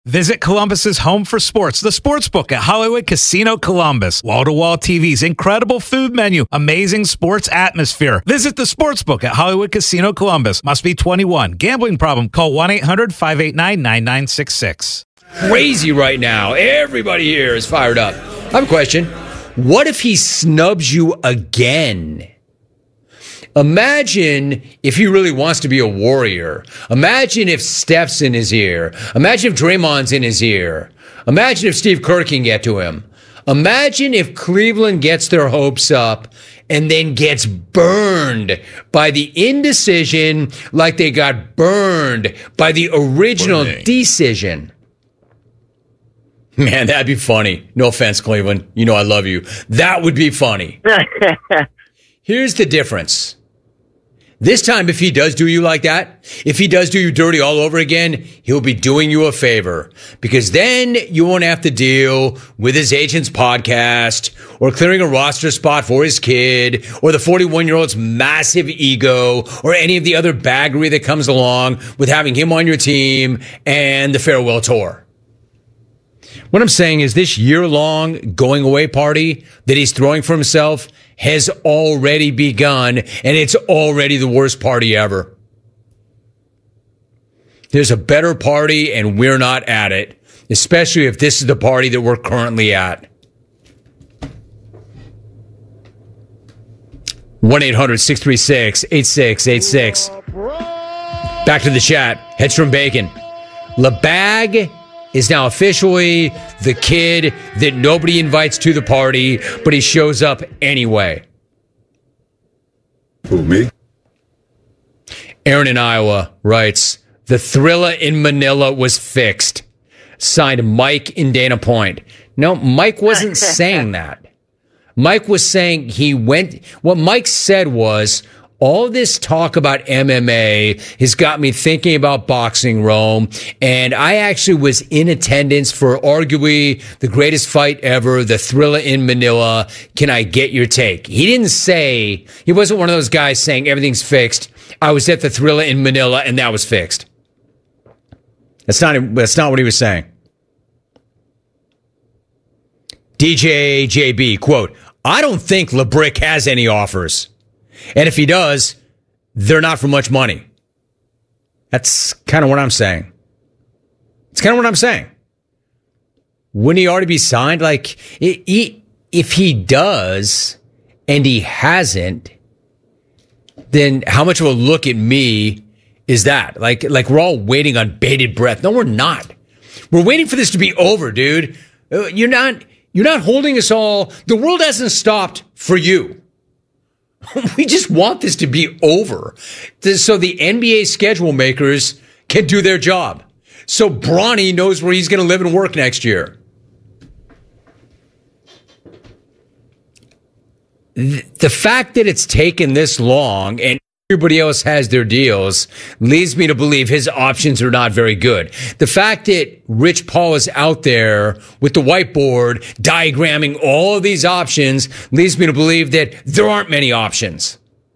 Visit Columbus's home for sports, the Sportsbook at Hollywood Casino Columbus. Wall-to-wall TVs, incredible food menu, amazing sports atmosphere. Visit the Sportsbook at Hollywood Casino Columbus. Must be 21. Gambling problem? Call 1-800-589-9966. Crazy right now. Everybody here is fired up. I have a question. What if he snubs you again? Imagine if he really wants to be a warrior. Imagine if Steph's in his ear. Imagine if Draymond's in his ear. Imagine if Steve Kerr can get to him. Imagine if Cleveland gets their hopes up and then gets burned by the indecision like they got burned by the original decision. Man, that'd be funny. No offense, Cleveland. You know I love you. That would be funny. Here's the difference. This time, if he does do you like that, if he does do you dirty all over again, he'll be doing you a favor. Because then you won't have to deal with his agent's podcast or clearing a roster spot for his kid or the 41-year-old's massive ego or any of the other baggery that comes along with having him on your team and the farewell tour. What I'm saying is this year-long going-away party that he's throwing for himself has already begun, and it's already the worst party ever. There's a better party, and we're not at it, especially if this is the party that we're currently at. 1-800-636-8686. Back to the chat. Headstrom Bacon. LeBag is now officially the kid that nobody invites to the party, but he shows up anyway. Who, me? Aaron in Iowa writes, the Thrilla in Manila was fixed. Signed Mike in Dana Point. No, Mike wasn't saying that. Mike was saying what Mike said was, all this talk about MMA has got me thinking about boxing, Rome, and I actually was in attendance for arguably the greatest fight ever, the Thrilla in Manila. Can I get your take? He didn't say, he wasn't one of those guys saying everything's fixed. I was at the Thrilla in Manila and that was fixed. That's not what he was saying. DJ JB, quote, I don't think LeBrick has any offers. And if he does, they're not for much money. That's kind of what I'm saying. It's kind of what I'm saying. Wouldn't he already be signed? Like, if he does and he hasn't, then how much of a look at me is that? Like we're all waiting on bated breath. No, we're not. We're waiting for this to be over, dude. You're not holding us all. The world hasn't stopped for you. We just want this to be over so the NBA schedule makers can do their job. So Bronny knows where he's going to live and work next year. The fact that it's taken this long and everybody else has their deals leads me to believe his options are not very good. The fact that Rich Paul is out there with the whiteboard diagramming all of these options leads me to believe that there aren't many options.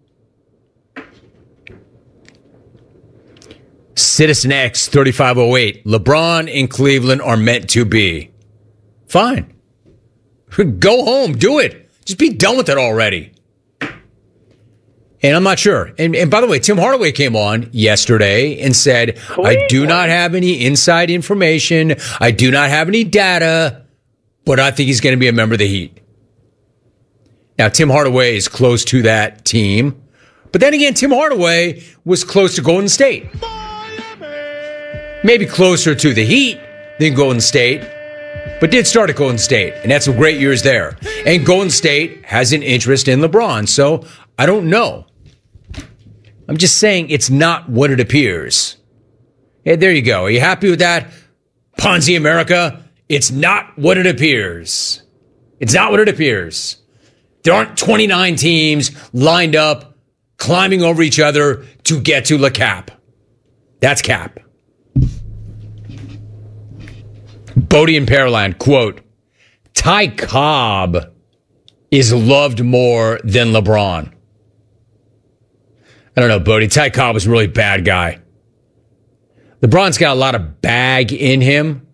Citizen X 3508. LeBron and Cleveland are meant to be. Fine. Go home. Do it. Just be done with it already. And I'm not sure. And by the way, Tim Hardaway came on yesterday and said, I do not have any inside information. I do not have any data, but I think he's going to be a member of the Heat. Now, Tim Hardaway is close to that team. But then again, Tim Hardaway was close to Golden State. Maybe closer to the Heat than Golden State, but did start at Golden State. And had some great years there. And Golden State has an interest in LeBron. So I don't know. I'm just saying it's not what it appears. Hey, there you go. Are you happy with that? Ponzi America, it's not what it appears. It's not what it appears. There aren't 29 teams lined up, climbing over each other to get to Le Cap. That's Cap. Bodie in Pearland, quote, Ty Cobb is loved more than LeBron. I don't know, Bodie. Ty Cobb was a really bad guy. LeBron's got a lot of bag in him,